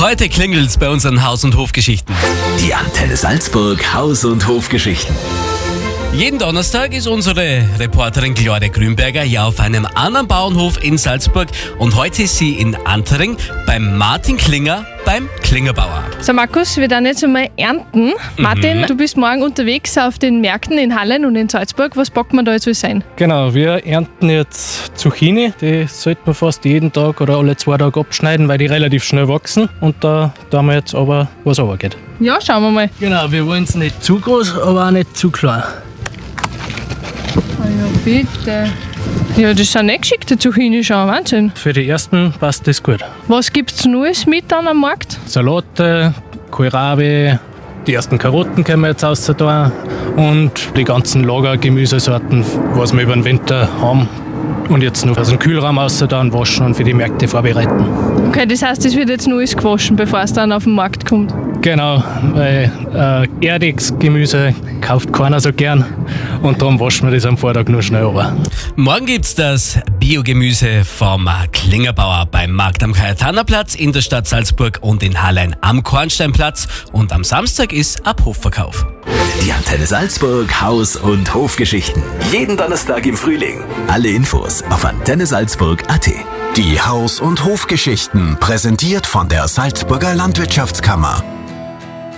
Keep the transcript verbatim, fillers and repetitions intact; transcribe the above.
Heute klingelt's bei unseren Haus- und Hofgeschichten. Die Antenne Salzburg Haus- und Hofgeschichten. Jeden Donnerstag ist unsere Reporterin Claudia Grünberger ja auf einem anderen Bauernhof in Salzburg und heute ist sie in Antering beim Martin Klinger, beim Klingerbauer. So Markus, wir dann jetzt einmal ernten. Martin, Mhm. du bist morgen unterwegs auf den Märkten in Hallen und in Salzburg. Was packt man da jetzt alles sein? Genau, wir ernten jetzt Zucchini. Die sollte man fast jeden Tag oder alle zwei Tage abschneiden, weil die relativ schnell wachsen. Und da tun wir jetzt aber, was runtergeht. Ja, schauen wir mal. Genau, wir wollen es nicht zu groß, aber auch nicht zu klein. Ah ja, bitte. Ja, das sind nicht geschickte Zucchini schon, Wahnsinn. Für die ersten passt das gut. Was gibt's Neues mit an am Markt? Salate, Kohlrabi, die ersten Karotten können wir jetzt raus tun und die ganzen Lagergemüsesorten, was wir über den Winter haben. Und jetzt noch aus dem Kühlraum raus tun, waschen und für die Märkte vorbereiten. Okay, das heißt, es wird jetzt Neues gewaschen, bevor es dann auf den Markt kommt. Genau, weil äh, erdiges Gemüse kauft keiner so gern und darum waschen wir das am Vortag nur schnell runter. Morgen gibt's das Biogemüse vom Klingerbauer beim Markt am Kajetanerplatz in der Stadt Salzburg und in Hallein am Kornsteinplatz. Und am Samstag ist Abhofverkauf. Die Antenne Salzburg Haus- und Hofgeschichten. Jeden Donnerstag im Frühling. Alle Infos auf antenne salzburg punkt a t. Die Haus- und Hofgeschichten, präsentiert von der Salzburger Landwirtschaftskammer.